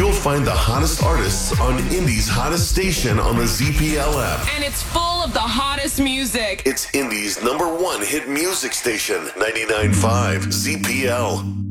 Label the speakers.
Speaker 1: you'll find the hottest artists on Indie's hottest station on the ZPL app.
Speaker 2: And it's full of the hottest music.
Speaker 1: It's Indie's #1 hit music station, 99.5 ZPL.